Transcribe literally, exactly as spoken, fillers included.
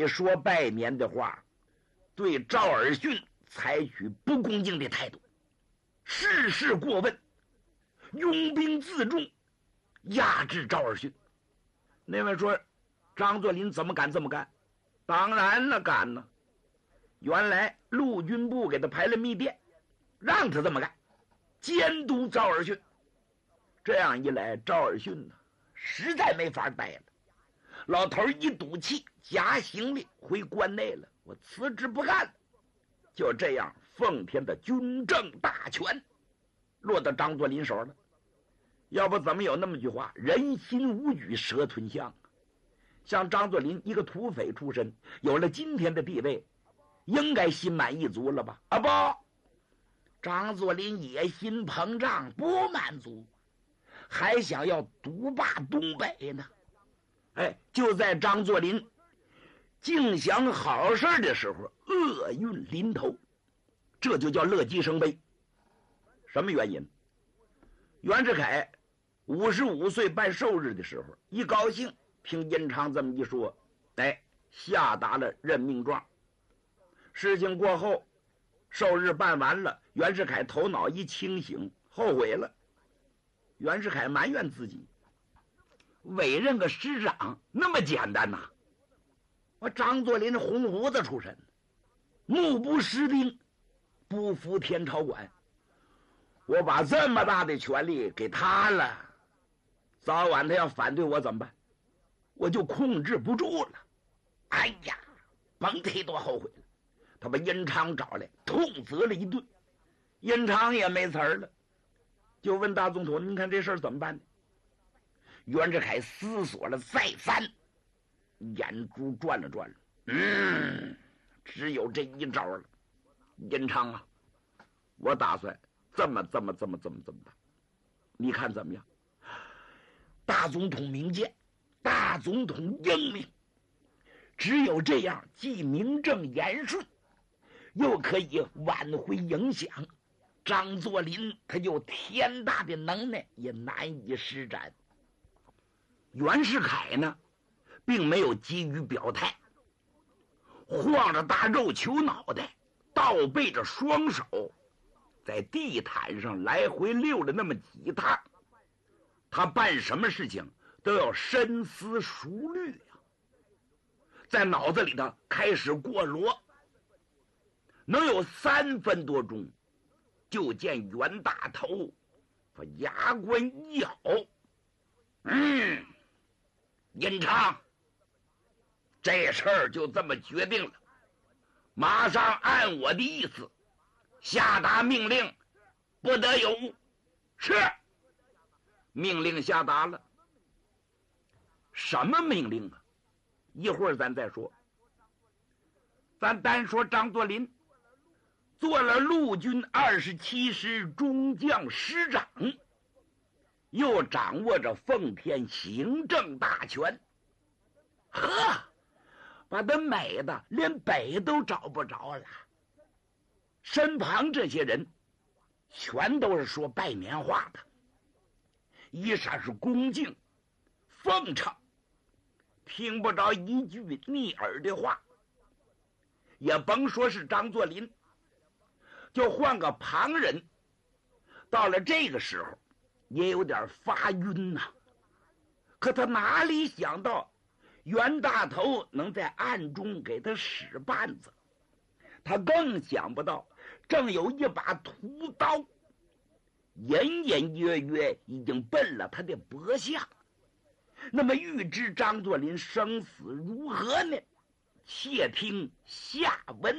非说拜年的话，对赵尔巽采取不恭敬的态度，事事过问，拥兵自重，压制赵尔巽。那位说张作霖怎么敢这么干？当然了，敢呢。原来陆军部给他排了密电，让他这么干，监督赵尔巽。这样一来，赵尔巽呢实在没法待了。老头一赌气，夹行李回关内了，我辞职不干了。就这样，奉天的军政大权落到张作霖手了。要不怎么有那么句话，人心无举，蛇吞象。像张作霖一个土匪出身，有了今天的地位，应该心满意足了吧？啊不，张作霖野心膨胀，不满足，还想要独霸东北呢。哎，就在张作霖尽想好事的时候，厄运临头，这就叫乐极生悲。什么原因？袁世凯五十五岁办寿日的时候，一高兴，听殷昌这么一说，哎，下达了任命状。事情过后，寿日办完了，袁世凯头脑一清醒，后悔了。袁世凯埋怨自己，委任个师长那么简单呐、啊？我张作霖红胡子出身，目不识丁，不服天朝管。我把这么大的权力给他了，早晚他要反对我怎么办？我就控制不住了。哎呀，甭提多后悔了。他把殷昌找来，痛责了一顿。殷昌也没词儿了，就问大总统：“您看这事儿怎么办呢？”袁世凯思索了再三，眼珠转了转了，嗯，只有这一招了。殷昌啊，我打算这么这么这么这么这么办，你看怎么样？大总统明鉴，大总统英明，只有这样，既名正言顺，又可以挽回影响。张作霖他有天大的能耐，也难以施展。袁世凯呢，并没有急于表态，晃着大肉球脑袋，倒背着双手，在地毯上来回溜了那么几趟。他办什么事情都要深思熟虑呀、啊，在脑子里头开始过逻。能有三分多钟，就见袁大头把牙关一咬，嗯，殷昌，这事儿就这么决定了，马上按我的意思下达命令，不得有误。是。命令下达了。什么命令啊？一会儿咱再说。咱单说张作霖做了陆军二十七师中将师长，又掌握着奉天行政大权，呵，把他美的连北都找不着了。身旁这些人全都是说拜年话的，一闪是恭敬奉承，听不着一句逆耳的话。也甭说是张作霖，就换个旁人，到了这个时候也有点发晕呐、啊。可他哪里想到袁大头能在暗中给他使绊子，他更想不到正有一把屠刀隐隐约约已经奔了他的脖项。那么预知张作霖生死如何呢？且听下文。